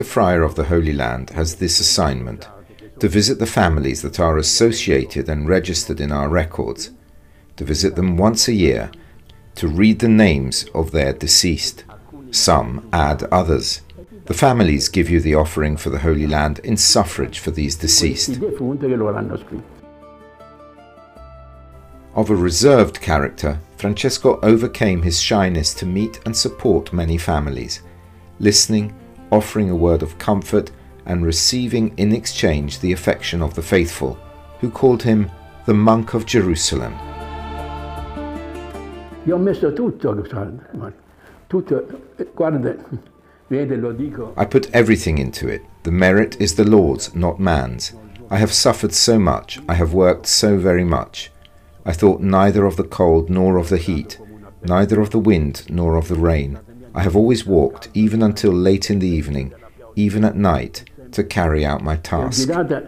The Friar of the Holy Land has this assignment: to visit the families that are associated and registered in our records, to visit them once a year, to read the names of their deceased. Some add others. The families give you the offering for the Holy Land in suffrage for these deceased. Of a reserved character, Francesco overcame his shyness to meet and support many families, listening, offering a word of comfort, and receiving in exchange the affection of the faithful, who called him the Monk of Jerusalem. I put everything into it. The merit is the Lord's, not man's. I have suffered so much, I have worked so very much. I thought neither of the cold nor of the heat, neither of the wind nor of the rain. I have always walked, even until late in the evening, even at night, to carry out my task.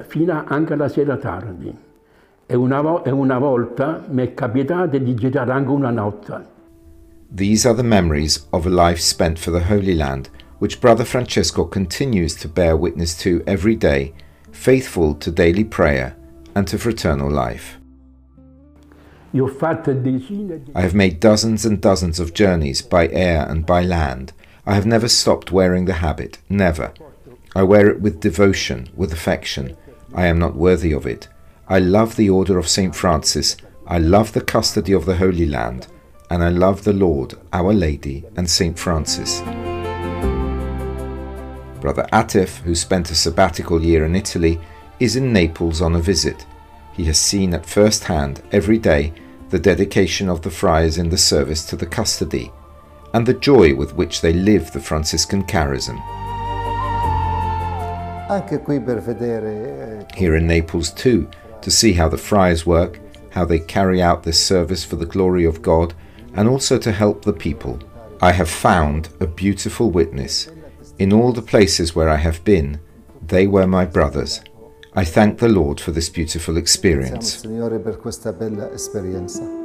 These are the memories of a life spent for the Holy Land, which Brother Francesco continues to bear witness to every day, faithful to daily prayer and to fraternal life. I have made dozens and dozens of journeys by air and by land. I have never stopped wearing the habit, never. I wear it with devotion, with affection. I am not worthy of it. I love the Order of St. Francis, I love the custody of the Holy Land, and I love the Lord, Our Lady, and St. Francis. Brother Atef, who spent a sabbatical year in Italy, is in Naples on a visit. He has seen at first hand, every day, the dedication of the friars in the service to the custody, and the joy with which they live the Franciscan charism. Here in Naples too, to see how the friars work, how they carry out this service for the glory of God, and also to help the people. I have found a beautiful witness. In all the places where I have been, they were my brothers. I thank the Lord for this beautiful experience.